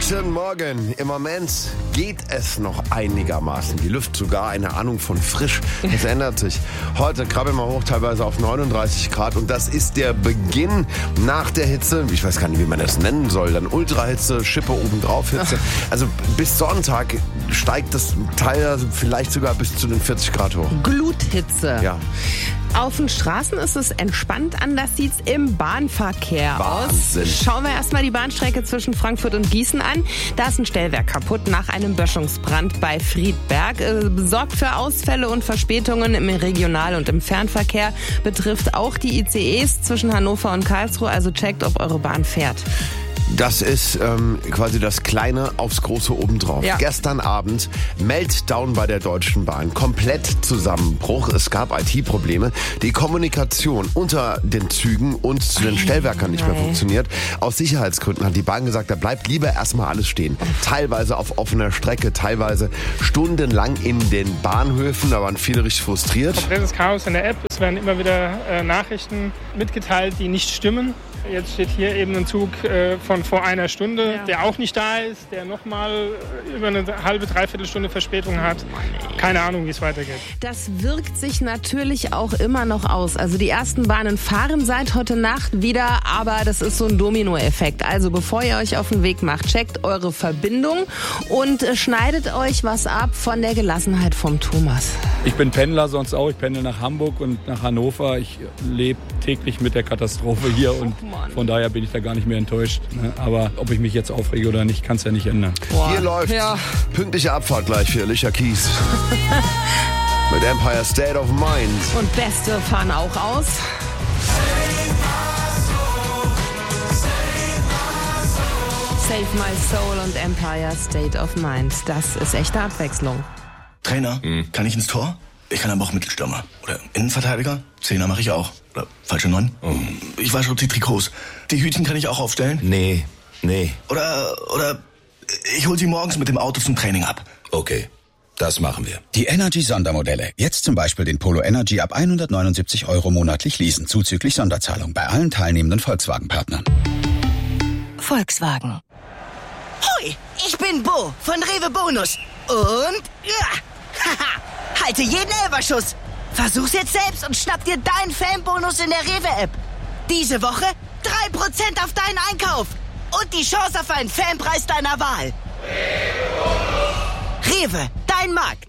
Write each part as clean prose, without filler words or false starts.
Guten Morgen. Im Moment geht es noch einigermaßen. Die Luft sogar eine Ahnung von frisch. Das ändert sich. Heute krabbeln wir hoch teilweise auf 39 Grad und das ist der Beginn nach der Hitze. Ich weiß gar nicht, wie man das nennen soll. Dann Ultrahitze, Schippe obendrauf Hitze. Also bis Sonntag steigt das teilweise vielleicht sogar bis zu den 40 Grad hoch. Gluthitze. Ja. Auf den Straßen ist es entspannt, anders sieht's im Bahnverkehr Wahnsinn. aus. Schauen wir erstmal die Bahnstrecke zwischen Frankfurt und Gießen an. Da ist ein Stellwerk kaputt nach einem Böschungsbrand bei Friedberg. Sorgt für Ausfälle und Verspätungen im Regional- und im Fernverkehr. Betrifft auch die ICEs zwischen Hannover und Karlsruhe. Also checkt, ob eure Bahn fährt. Das ist quasi das Kleine aufs Große obendrauf. Ja. Gestern Abend Meltdown bei der Deutschen Bahn. Komplett Zusammenbruch. Es gab IT-Probleme. Die Kommunikation unter den Zügen und zu den Stellwerkern nicht mehr funktioniert. Aus Sicherheitsgründen hat die Bahn gesagt, da bleibt lieber erstmal alles stehen. Teilweise auf offener Strecke, teilweise stundenlang in den Bahnhöfen. Da waren viele richtig frustriert. Komplettes Chaos in der App. Es werden immer wieder Nachrichten mitgeteilt, die nicht stimmen. Jetzt steht hier eben ein Zug von vor einer Stunde, der auch nicht da ist, der nochmal über eine halbe, dreiviertel Stunde Verspätung hat. Keine Ahnung, wie es weitergeht. Das wirkt sich natürlich auch immer noch aus. Also die ersten Bahnen fahren seit heute Nacht wieder, aber das ist so ein Dominoeffekt. Also bevor ihr euch auf den Weg macht, checkt eure Verbindung und schneidet euch was ab von der Gelassenheit vom Thomas. Ich bin Pendler sonst auch. Ich pendel nach Hamburg und nach Hannover. Ich lebe täglich mit der Katastrophe hier und von daher bin ich da gar nicht mehr enttäuscht. Aber ob ich mich jetzt aufrege oder nicht, kann es ja nicht ändern. Hier läuft pünktliche Abfahrt gleich für Alicia Keys. Mit Empire State of Mind. Und Beste fahren auch aus. Save My Soul und Empire State of Mind. Das ist echte Abwechslung. Trainer, kann ich ins Tor? Ich kann aber auch Mittelstürmer. Oder Innenverteidiger? Zehner mache ich auch. Oder falsche 9? Ich wasche die Trikots. Die Hütchen kann ich auch aufstellen? Nee. Oder ich hol sie morgens mit dem Auto zum Training ab. Okay, das machen wir. Die Energy-Sondermodelle. Jetzt zum Beispiel den Polo Energy ab 179 € monatlich leasen, zuzüglich Sonderzahlung bei allen teilnehmenden Volkswagen-Partnern. Volkswagen. Hoi, ich bin Bo von Rewe Bonus. Und halte jeden Elferschuss. Versuch's jetzt selbst und schnapp dir deinen Fanbonus in der Rewe-App. Diese Woche 3% auf deinen Einkauf. Und die Chance auf einen Fanpreis deiner Wahl. Rewe, dein Markt.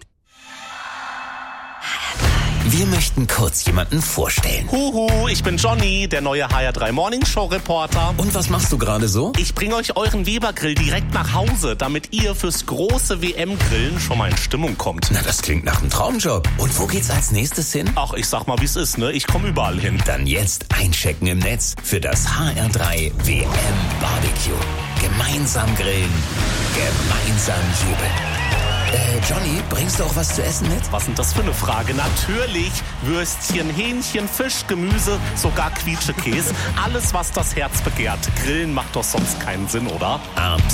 Wir möchten kurz jemanden vorstellen. Huhu, ich bin Johnny, der neue HR3 Morning Show Reporter. Und was machst du gerade so? Ich bringe euch euren Weber-Grill direkt nach Hause, damit ihr fürs große WM-Grillen schon mal in Stimmung kommt. Na, das klingt nach einem Traumjob. Und wo geht's als nächstes hin? Ach, ich sag mal, wie's ist, ne? Ich komme überall hin. Dann jetzt einchecken im Netz für das HR3 WM Barbecue. Gemeinsam grillen, gemeinsam jubeln. Johnny, bringst du auch was zu essen mit? Was sind das für eine Frage? Natürlich Würstchen, Hähnchen, Fisch, Gemüse, sogar Quietschekäse. Alles, was das Herz begehrt. Grillen macht doch sonst keinen Sinn, oder?